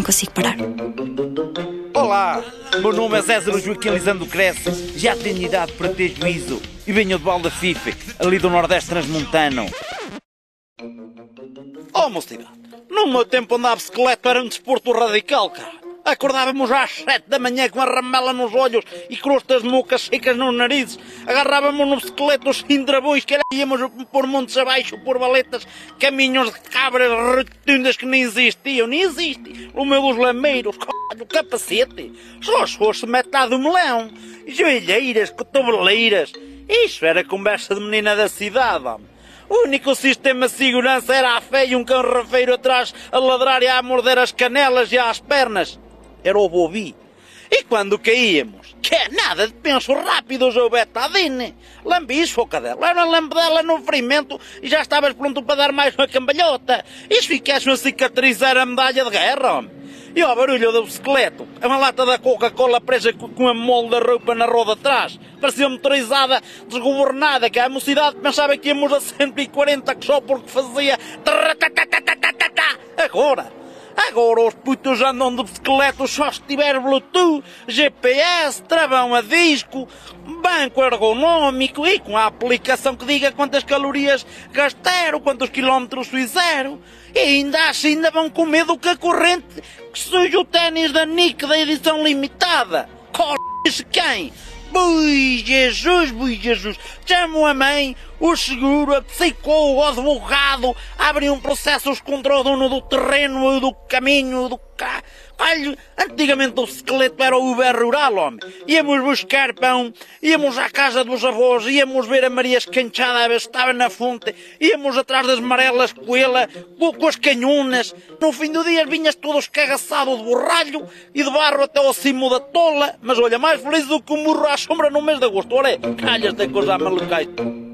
consigo parar. Olá, meu nome é César Joaquim Lisandro Cresce, já tenho idade para ter juízo e venho de Valdafife, ali do Nordeste Transmontano. Oh, mocidade, no meu tempo andar a bicicleta era um desporto radical, cara. Acordávamos às 7 da manhã com a ramela nos olhos e crostas de mocas secas nos narizes. Agarrávamos no bicicleta os cindrabões que íamos por montes abaixo, por valetas, caminhos de cabras rotundas que nem existiam, nem existem. O meu dos lameiros, o capacete, só se fosse metade do melão, joelheiras, cotoveleiras. Isso era conversa de menina da cidade, homem. O único sistema de segurança era a fé e um cão rafeiro atrás a ladrar e a morder as canelas e as pernas. Era o Bobi. E quando caíamos, que é nada de penso rápidos ou betadine, lambisco, cadela, era lambedela no ferimento e já estavas pronto para dar mais uma cambalhota. E se ficaste a cicatrizar a medalha de guerra, homem. E ao barulho do bicicleto, uma lata da Coca-Cola presa com a molde da roupa na roda de trás, parecia motorizada, desgovernada, que a mocidade pensava que íamos a 140 que só porque fazia... Agora os putos andam de bicicleta só se tiver Bluetooth, GPS, travão a disco, banco ergonómico e com a aplicação que diga quantas calorias gastaram, quantos quilómetros fizeram. E ainda assim ainda vão com medo que a corrente que suja o ténis da Nike da edição limitada. C***se quem? Bui Jesus, chamam a mãe, o seguro, a psicólogo, o advogado, abrem um processo contra o dono do terreno, do caminho, do carro. Olha, antigamente o bicicleta era o Uber rural, homem. Íamos buscar pão, íamos à casa dos avós, íamos ver a Maria escanchada a ver se estava na fonte, íamos atrás das marelas coelha, com as canhonas. No fim do dia vinhas todo escagaçado de borralho e de barro até ao cimo da tola. Mas olha, mais feliz do que um burro à sombra no mês de agosto. Olha, calhas de coisa maluca.